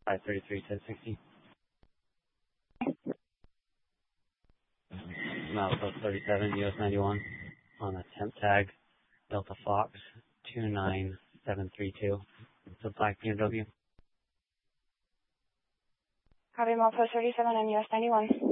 533 1060. Milepost 37, US 91 on a temp tag, Delta Fox 29732. It's a black BMW. Copy, Milepost 37 on US 91.